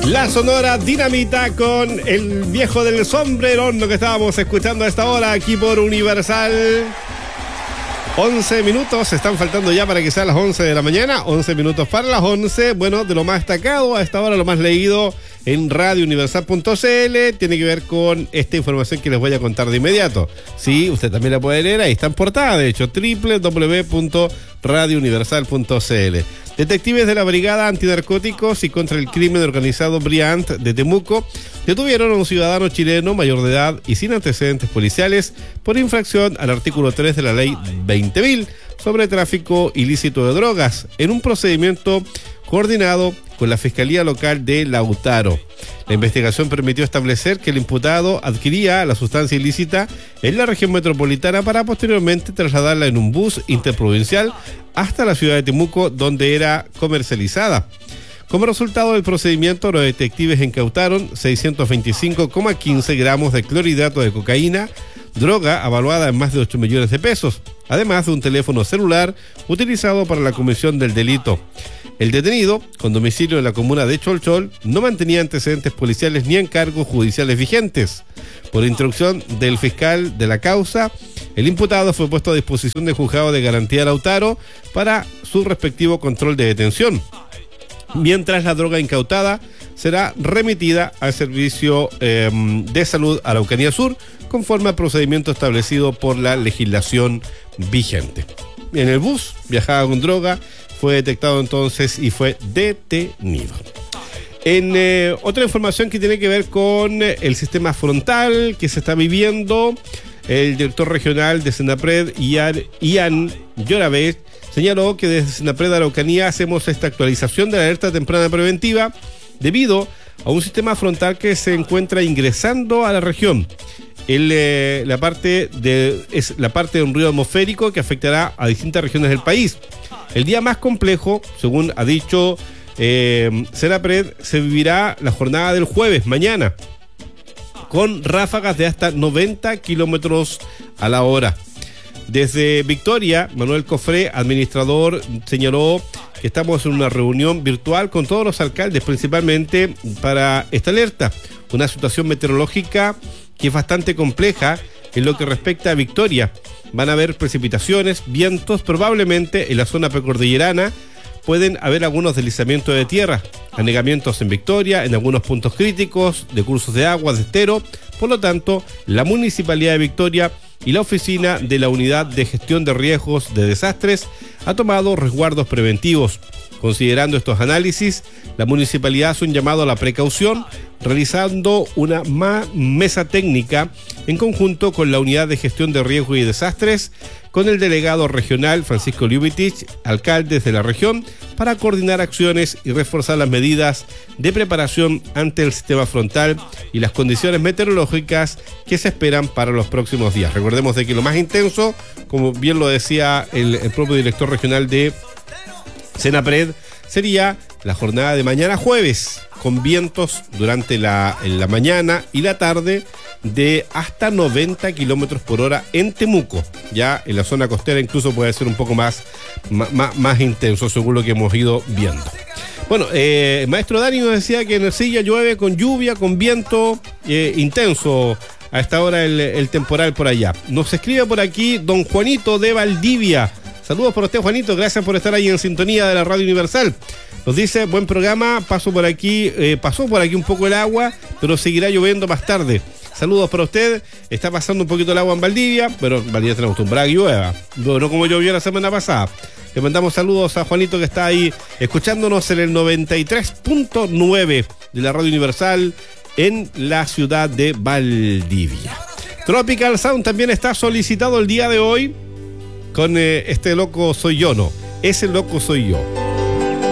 La Sonora Dinamita con el viejo del sombrerón, lo que estábamos escuchando a esta hora aquí por Universal. 11 minutos, están faltando ya para que sean las 11 de la mañana, 11 minutos para las 11. Bueno, de lo más destacado a esta hora, lo más leído en radiouniversal.cl, tiene que ver con esta información que les voy a contar de inmediato. Sí, usted también la puede leer, ahí está en portada, de hecho, www.radiouniversal.cl. Detectives de la Brigada Antinarcóticos y contra el Crimen Organizado Briant de Temuco detuvieron a un ciudadano chileno mayor de edad y sin antecedentes policiales por infracción al artículo 3 de la ley 20.000 sobre tráfico ilícito de drogas en un procedimiento coordinado con la Fiscalía Local de Lautaro. La investigación permitió establecer que el imputado adquiría la sustancia ilícita en la región metropolitana para posteriormente trasladarla en un bus interprovincial hasta la ciudad de Temuco, donde era comercializada. Como resultado del procedimiento, los detectives incautaron 625,15 gramos de clorhidrato de cocaína, droga avaluada en más de 8 millones de pesos, además de un teléfono celular utilizado para la comisión del delito. El detenido, con domicilio en la comuna de Cholchol, no mantenía antecedentes policiales ni encargos judiciales vigentes. Por instrucción del fiscal de la causa, el imputado fue puesto a disposición del juzgado de garantía Lautaro para su respectivo control de detención, mientras la droga incautada será remitida al Servicio de Salud Araucanía Sur, conforme al procedimiento establecido por la legislación vigente. En el bus viajaba con droga, fue detectado entonces y fue detenido. En otra información que tiene que ver con el sistema frontal que se está viviendo, el director regional de Senapred, Ian Lloravez, señaló que desde Senapred Araucanía hacemos esta actualización de la alerta temprana preventiva debido a un sistema frontal que se encuentra ingresando a la región. Es la parte de un ruido atmosférico que afectará a distintas regiones del país. El día más complejo, según ha dicho Senapred, se vivirá la jornada del jueves, mañana, con ráfagas de hasta 90 kilómetros a la hora. Desde Victoria, Manuel Cofré, administrador, señaló que estamos en una reunión virtual con todos los alcaldes, principalmente para esta alerta. Una situación meteorológica que es bastante compleja en lo que respecta a Victoria. Van a haber precipitaciones, vientos, probablemente en la zona precordillerana pueden haber algunos deslizamientos de tierra, anegamientos en Victoria, en algunos puntos críticos de cursos de agua, de estero. Por lo tanto, la Municipalidad de Victoria y la Oficina de la Unidad de Gestión de Riesgos de Desastres ha tomado resguardos preventivos. Considerando estos análisis, la municipalidad hace un llamado a la precaución, realizando una mesa técnica en conjunto con la Unidad de Gestión de Riesgos y Desastres, con el delegado regional Francisco Ljubicic, alcaldes de la región, para coordinar acciones y reforzar las medidas de preparación ante el sistema frontal y las condiciones meteorológicas que se esperan para los próximos días. Recordemos de que lo más intenso, como bien lo decía el propio director regional de Senapred, sería la jornada de mañana jueves, con vientos durante la mañana y la tarde de hasta 90 kilómetros por hora en Temuco. Ya en la zona costera incluso puede ser un poco más intenso, según lo que hemos ido viendo. Bueno, maestro Dani nos decía que en Ercilla llueve con lluvia, con viento intenso. A esta hora el temporal por allá. Nos escribe por aquí don Juanito de Valdivia. Saludos por usted, Juanito, gracias por estar ahí en sintonía de la Radio Universal. Nos dice, buen programa, pasó por aquí un poco el agua, pero seguirá lloviendo más tarde. Saludos para usted, está pasando un poquito el agua en Valdivia, pero en Valdivia tenemos acostumbrada a que llueva, no como llovió la semana pasada. Le mandamos saludos a Juanito que está ahí escuchándonos en el 93.9 de la Radio Universal en la ciudad de Valdivia. Tropical Sound también está solicitado el día de hoy con este loco soy yo, no, ese loco soy yo.